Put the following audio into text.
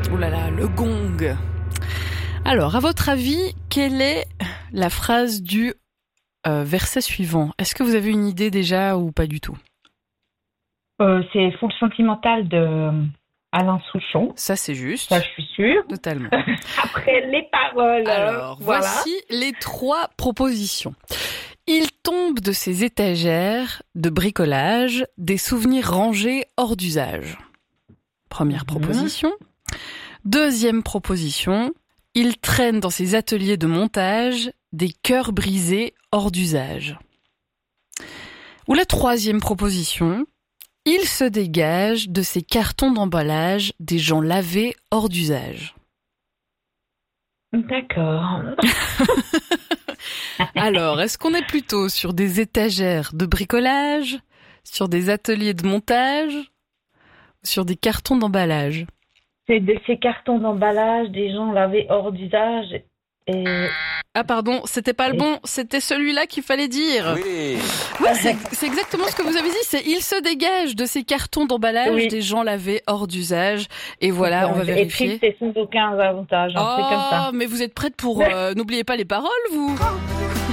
Oh là là, le gong. Alors, à votre avis, quelle est la phrase du verset suivant? Est-ce que vous avez une idée déjà ou pas du tout? C'est Foule sentimentale de Alain Souchon. Ça, c'est juste. Ça, je suis sûre. Totalement. Après, les paroles. Alors, voilà. voici les 3 propositions. Il tombe de ses étagères de bricolage des souvenirs rangés hors d'usage. Première proposition. Deuxième proposition. Il traîne dans ses ateliers de montage des cœurs brisés hors d'usage. Ou la troisième proposition. Il se dégage de ses cartons d'emballage des gens lavés hors d'usage. D'accord. Alors, est-ce qu'on est plutôt sur des étagères de bricolage, sur des ateliers de montage, sur des cartons d'emballage? C'est de ces cartons d'emballage des gens lavés hors d'usage et... Ah pardon, c'était pas le bon, c'était celui-là qu'il fallait dire. Oui. Oui, c'est exactement ce que vous avez dit, c'est il se dégage de ces cartons d'emballage des gens lavés hors d'usage. Et voilà, on va vérifier. Et triste et sans aucun avantage, c'est comme ça. Oh, mais vous êtes prête pour... n'oubliez pas les paroles, vous.